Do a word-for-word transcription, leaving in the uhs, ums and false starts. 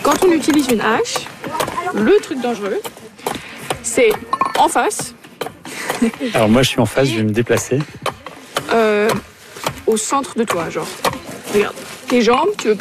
quand on utilise une hache, le truc dangereux, c'est en face. Alors moi je suis en face, je vais me déplacer. Euh, au centre de toi, genre. Regarde, tes jambes, tu veux